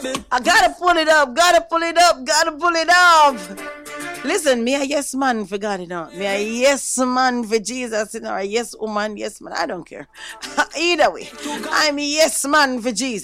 I gotta pull it up, gotta pull it up, gotta pull it up. Listen, me a yes man for God, you know. Me a yes man for Jesus, you know, or a yes woman, yes man. I don't care. Either way, I'm a yes man for Jesus.